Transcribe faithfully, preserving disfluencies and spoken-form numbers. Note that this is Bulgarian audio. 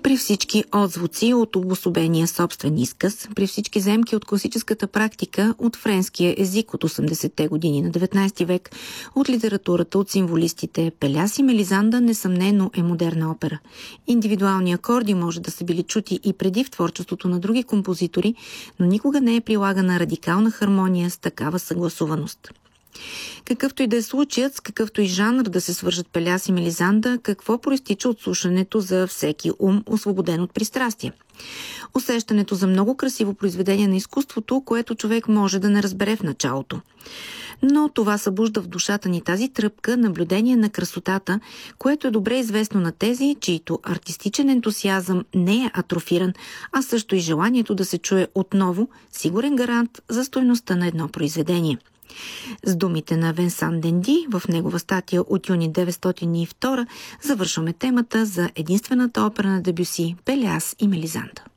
При всички отзвуци от обособения собствен изказ, при всички земки от класическата практика, от френския език от осемдесетте години на деветнайсети век, от литературата, от символистите, Пеляс и Мелизанда несъмнено е модерна опера. Индивидуални акорди може да са били чути и преди в творчеството на други композитори, но никога не е прилагана радикална хармония с такава съгласуваност. Какъвто и да е случаят, с какъвто и жанр да се свържат Пеляс и Мелизанда, какво проистича от слушането за всеки ум, освободен от пристрастие? Усещането за много красиво произведение на изкуството, което човек може да не разбере в началото. Но това събужда в душата ни тази тръпка наблюдение на красотата, което е добре известно на тези, чието артистичен ентусиазъм не е атрофиран, а също и желанието да се чуе отново, сигурен гарант за стойността на едно произведение. С думите на Венсан Денди в негова статия от юни деветстотин и втора завършваме темата за единствената опера на Дебюси «Пеляс и Мелизанда».